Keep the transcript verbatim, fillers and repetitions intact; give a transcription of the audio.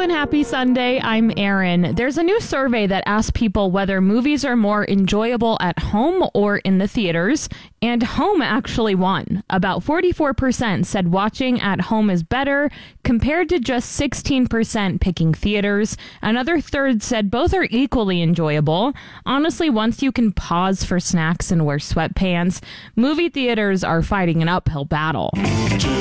and happy Sunday. I'm Erin. There's a new survey that asks people whether movies are more enjoyable at home or in the theaters, and home actually won. About forty-four percent said watching at home is better, compared to just sixteen percent picking theaters. Another third said both are equally enjoyable. Honestly, once you can pause for snacks and wear sweatpants, movie theaters are fighting an uphill battle.